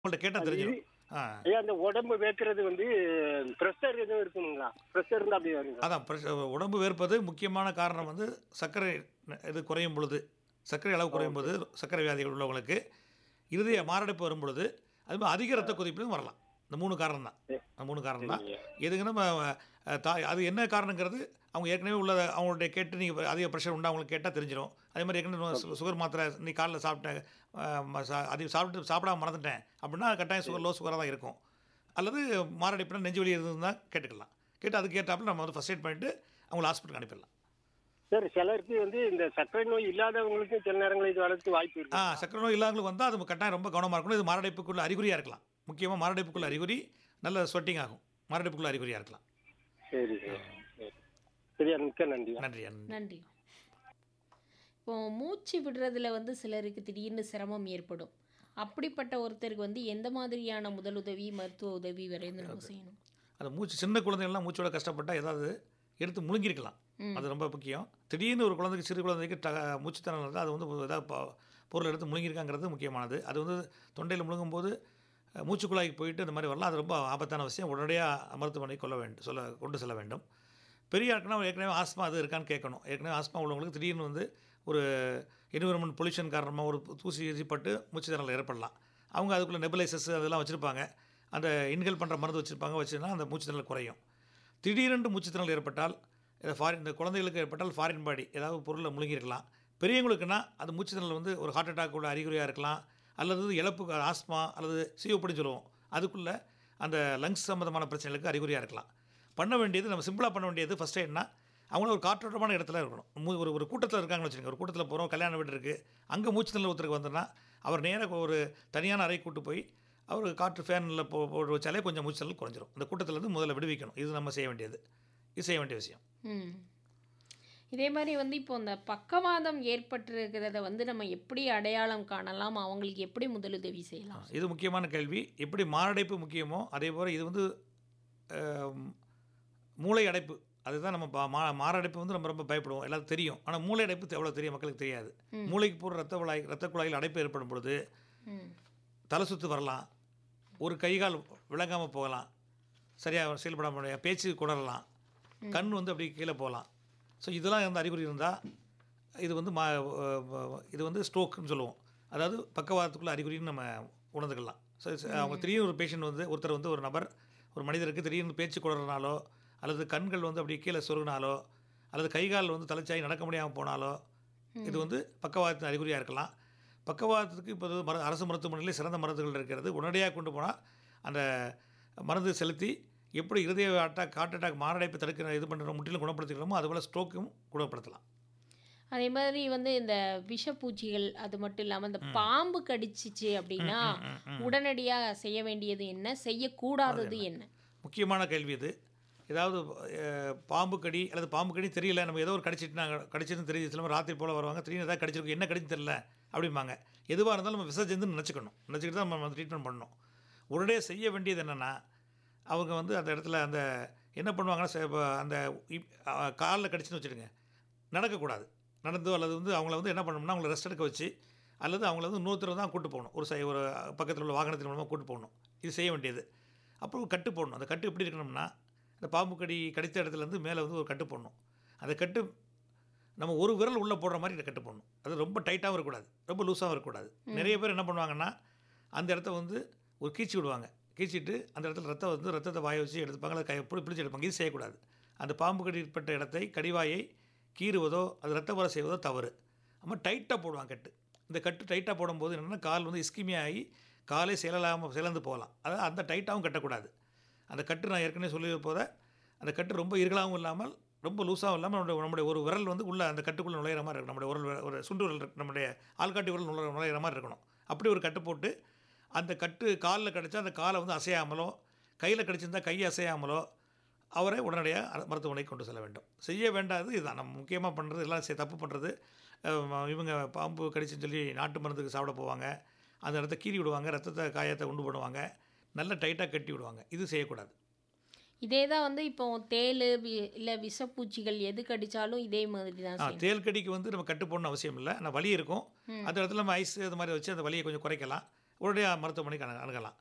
உங்கள்ட்ட கேட்டா அது இது தெரிஞ்சிரும். ஆ. ஐயா அந்த உடம்பு வேர்க்கிறது வந்து ப்ரெஷர் எதுவும் இருக்குங்களா? ப்ரெஷர் இருந்தா அப்படி வருங்களா? அதான் உடம்பு வேர்ப்பது முக்கியமான காரணம் வந்து சர்க்கரை இது குறையும் பொழுது, சர்க்கரை அளவு குறையும் ஓகே. போது, சர்க்கரை வியாதிகள் உள்ளவங்களுக்கு இருதய சரி. மாரடைப்பு வரும்பொழுது, அதுமாதிரி அதிக ஆ. ரத்த கொதிப்பும் வரலாம். இந்த 3 காரணம் தான். சரி. 3 காரணம் தான். சரிங்க. எதுக்கு நம்ம அது என்ன காரணங்கிறது அவங்க ஏற்கனவே உள்ள அவங்கள்ட்ட கேட்டு நீங்க அதிக பிரஷர் உண்டா அவங்களுக்கு கேட்டா தெரிஞ்சிரும். அதே மாரி ஏற்கனவே ஓகே. சுகர் மாத்திரை இன்னைக்கு காலைல சாப்பிட்டேன். அ ம ச அதிகம் சாப்பிடாம மறந்துட்டேன். அப்படின்னா கட்டாயம் சரி. லோ சுகரா தான் இருக்கும். அல்லது மாரடைப்புனா நெஞ்சு வலி இருந்ததுன்னா கேட்டுக்கலாம். கேட்டு அதுக்கு ஏற்றாப்புல நம்ம வந்து ஃபர்ஸ்ட் எய்ட் பண்ணிட்டு அவங்கள ஹாஸ்பிட்டலுக்கு அனுப்பிடலாம். சார் சிலருக்கு வந்து இந்த சர்க்கரை நோய் இல்லாதவங்களுக்கும் சில நேரங்களில் இது வரதுக்கு வாய்ப்பு இருக்குங்களா? சர்க்கரை நோய் இல்லாதவங்களுக்கு வந்தா அது கட்டாயம் ரொம்ப கவனமா இருக்கணும். இது மாரடைப்புக்குள்ள அறிகுறியா இருக்கலாம். முக்கியமா மாரடைப்புக்குள்ள சரி. அறிகுறி நல்ல ஸ்வெட்டிங் ஆகும். மாரடைப்புக்குள்ள அறிகுறியா இருக்கலாம். சரி சார். சரி. சரியா மிக்க நன்றியா. நன்றி. நன்றி. நன்றி. இப்போ மூச்சு விடுறதுல வந்து சிலருக்கு திடீர்னு சிரமம் ஏற்படும். அப்படிப்பட்ட ஒருத்தருக்கு வந்து எந்த மாதிரியான முதலுதவி, மருத்துவ உதவி வரை வந்து நம்ம செய்யணும்? அந்த சின்ன குழந்தைகள்லாம் மூச்சோட கஷ்டப்பட்டா ஏதாவது எடுத்து முழுங்கியிருக்கலாம். ம். அது ரொம்ப முக்கியம். திடீர்னு ஒரு குழந்தைக்கு சிறு குழந்தைக்கு மூச்சு திணறல் இருந்தால் அது வந்து ஏதாவது பொருள் எடுத்து முழுங்கியிருக்காங்கிறது முக்கியமானது. அது வந்து தொண்டையில் முழுங்கும்போது மூச்சுக்குழாய்க்கு போயிட்டு இந்த மாதிரி வரலாம். அது ரொம்ப ஆபத்தான விஷயம். உடனடியாக மருத்துவமனைக்கு கொண்டு செல்ல வேண்டும். பெரிய ஆட்கள்னா ஏற்கனவே ஆஸ்மா அது இருக்கான்னு கேட்கணும். ஏற்கனவே ஆஸ்மா உள்ளவங்களுக்கு திடீர்னு வந்து ஒரு என்விரான்மெண்ட் பொல்யூஷன் காரணமாக ஒரு தூசி பட்டு மூச்சு திணறல் ஏற்படலாம். அவங்க அதுக்குள்ளே நெபுலைசஸ் அதெல்லாம் வச்சுருப்பாங்க. அந்த இன்ஹேல் பண்ணுற மருந்து வச்சுருந்தா அந்த மூச்சு திணறல் குறையும். திடீரென்று மூச்சு திணறல் ஏற்பட்டால் இந்த குழந்தைகளுக்கு ஏற்பட்டால் ஃபாரின் பாடி ஏதாவது பொருளை முழுங்கியிருக்கலாம். பெரியவங்களுக்குன்னா அது மூச்சு திணறல் வந்து ஒரு ஹார்ட் அட்டாக் உள்ள அறிகுறியாக இருக்கலாம். அல்லது இழப்பு ஆஸ்மா அல்லது சிஓபிடின்னு சொல்லுவோம். அதுக்குள்ளே அந்த லங்ஸ் சம்மந்தமான பிரச்சனைகளுக்கு அறிகுறியாக இருக்கலாம். பண்ண வேண்டியது நம்ம சிம்பிளாக பண்ண வேண்டியது ஃபஸ்ட் எய்ட்னா அவங்களும் ஒரு காற்றோட்டமான இடத்துல இருக்கணும். ஒரு கூட்டத்தில் இருக்காங்கன்னு வச்சுக்கோங்க. ஒரு கூட்டத்தில் போகிறோம், கல்யாண வீடு இருக்குது, அங்கே மூச்சு திணறல் ஒருத்தருக்கு வந்தோன்னா அவர் நேராக ஒரு தனியான அறை கூட்டு போய் அவர் காற்று ஃபேனில் போட்டு வச்சாலே கொஞ்சம் மூச்சு திணறல் குறைஞ்சிரும். அந்த கூட்டத்திலேருந்து முதல்ல விடுவிக்கணும். இது நம்ம செய்ய வேண்டியது. இது செய்ய வேண்டிய விஷயம். ம். இதே மாதிரி வந்து இப்போ இந்த பக்கவாதம் ஏற்பட்டிருக்கிறத வந்து நம்ம எப்படி அடையாளம் காணலாம்? அவங்களுக்கு எப்படி முதலுதவி செய்யலாம்? இது முக்கியமான கேள்வி. எப்படி மாரடைப்பு முக்கியமோ அதே போல் இது வந்து மூளை அடைப்பு அதுதான் நம்ம மாரடைப்பு வந்து நம்ம ரொம்ப பயப்படுவோம், எல்லாத்துக்கும் தெரியும். ஆனால் மூளை அடைப்பு எவ்வளோ தெரியும் மக்களுக்கு தெரியாது. மூளைக்கு போகிற ரத்த குழாயில் அடைப்பு ஏற்படும் பொழுது ம். தலை சுற்று வரலாம், ஒரு கை கால் விளங்காமல் போகலாம், சரியாக செயல்பட முடியாது, பேச்சு குடரலாம், கண் வந்து அப்படி கீழே போகலாம். ஸோ இதெல்லாம் வந்து அறிகுறி இருந்தால் இது வந்து இது வந்து ஸ்ட்ரோக்குன்னு சொல்லுவோம். அதாவது பக்கவாதத்துக்குள்ள அறிகுறின்னு நம்ம உணர்ந்துக்கலாம். ஸோ அவங்க திடீர்னு ஒரு பேஷண்ட் வந்து ஒருத்தர் வந்து ஒரு மனிதருக்கு திடீர்னு பேச்சு குடறனாலோ அல்லது கண்கள் வந்து அப்படி கீழே சொருகினாலோ அல்லது கைகால் வந்து தலைச்சாய் நடக்க முடியாமல் போனாலோ இது வந்து பக்கவாதத்தின் அறிகுறியாக இருக்கலாம். பக்கவாதத்துக்கு இப்போ அரசு மருத்துவமனையில் சிறந்த மருந்துகள் இருக்கிறது. உடனடியாக கொண்டு போனால் அந்த மருந்து செலுத்தி எப்படி இருதய ஹார்ட் அட்டாக் மாரடைப்பு தடுக்கிற இது பண்ணுற முற்றிலும் குணப்படுத்திக்கிறோமோ அதுபோல் ஸ்ட்ரோக்கும் குணப்படுத்தலாம். அதே மாதிரி வந்து இந்த விஷப்பூச்சிகள் அது மட்டும் இல்லாமல் இந்த பாம்பு கடிச்சிச்சு அப்படின்னா உடனடியாக செய்ய வேண்டியது என்ன, செய்யக்கூடாதது என்ன? முக்கியமான கேள்வி இது. ஏதாவது பாம்பு கடி அல்லது பாம்பு கடி தெரியல, நம்ம ஏதோ ஒரு கடிச்சிட்டுன்னு தெரியுது. சில பேர் ராத்திரி போல் வருவாங்க, திடீர்னு ஏதாவது கடிச்சிருக்கு, என்ன கடின்னு தெரியல அப்படிம்பாங்க. எதுவாக இருந்தாலும் நம்ம விசர்ஜந்து நினச்சிக்கிட்டு தான் நம்ம ட்ரீட்மெண்ட் பண்ணணும். உடனடியாக செய்ய வேண்டியது என்னென்னா அவங்க வந்து அந்த இடத்துல அந்த என்ன பண்ணுவாங்கன்னா அந்த காலில் கடிச்சுன்னு வச்சுடுங்க, நடக்கக்கூடாது. நடந்தோ அல்லது வந்து அவங்கள வந்து என்ன பண்ணணும்னா அவங்கள ரெஸ்ட் எடுக்க வச்சு அல்லது அவங்கள வந்து இன்னொருத்தர் தான் கூட்டு போகணும். ஒரு பக்கத்தில் உள்ள வாகனத்தின் மூலமாக கூட்டு போகணும். இது செய்ய வேண்டியது. அப்புறம் கட்டு போடணும். அந்த கட்டு எப்படி இருக்கணும்னா அந்த பாம்பு கடித்த இடத்துலேருந்து மேலே வந்து ஒரு கட்டு போடணும். அந்த கட்டு நம்ம ஒரு விரல் உள்ளே போடுற மாதிரி இந்த கட்டு போடணும். அது ரொம்ப டைட்டாகவும் இருக்கக்கூடாது, ரொம்ப லூஸாகவும் இருக்கக்கூடாது. நிறைய பேர் என்ன பண்ணுவாங்கன்னா அந்த இடத்த வந்து ஒரு கீச்சி விடுவாங்க. கீச்சிட்டு அந்த இடத்துல ரத்தத்தை வாயை வச்சு எடுத்துப்பாங்க, அதை பிடிச்சி எடுப்பாங்க. இது செய்யக்கூடாது. அந்த பாம்பு கடிப்பட்ட இடத்தை கடிவாயை கீறுவதோ அது ரத்த வர செய்வதோ தவறு. நம்ம டைட்டாக போடுவாங்க கட்டு. இந்த கட்டு டைட்டாக போடும்போது என்னென்னா கால் வந்து இஸ்கிமியாகி காலே சிலந்து போகலாம். அதாவது அந்த டைட்டாகவும் கட்டக்கூடாது. அந்த கட்டு நான் ஏற்கனவே சொல்லி போத அந்த கட்டு ரொம்ப இறுகலாகவும் இல்லாமல் ரொம்ப லூஸாகவும் இல்லாமல் நம்முடைய ஒரு விரல் வந்து உள்ளே அந்த கட்டுக்குள்ளே நுழையிற மாதிரி இருக்கணும். நம்முடைய ஒரு சுண்டு விரல் நம்முடைய ஆள்காட்டி விரல் நுழையிற மாதிரி இருக்கணும். அப்படி ஒரு கட்டு போட்டு அந்த கட்டு காலில் கடித்தா அந்த காலை வந்து அசையாமலோ கையில் கடிச்சிருந்தால் கை அசையாமலோ அவரை உடனடியாக மருத்துவமனைக்கு கொண்டு செல்ல வேண்டும். செய்ய வேண்டாது இதுதான் நம்ம முக்கியமாக பண்ணுறது. எல்லாம் தப்பு பண்ணுறது. இவங்க பாம்பு கடிச்சுன்னு சொல்லி நாட்டு மருந்துக்கு சாப்பிட போவாங்க, அந்த இடத்த கீறி விடுவாங்க, காயத்தை உண்டு பண்ணுவாங்க, நல்ல டைட்டாக கட்டி விடுவாங்க. இது செய்யக்கூடாது. இதே தான் வந்து இப்போ தேள் இல்லை விஷப்பூச்சிகள் எது கடித்தாலும் இதே மாதிரி தான். தேள் கடிக்கு வந்து நம்ம கட்டு போடணும் அவசியம் இல்லை. ஆனால் வலி இருக்கும். அந்த இடத்துல நம்ம ஐஸ் அது மாதிரி வச்சு அந்த வலியை கொஞ்சம் குறைக்கலாம். உடனடியாக மருத்துவமனைக்கு அணுகலாம்.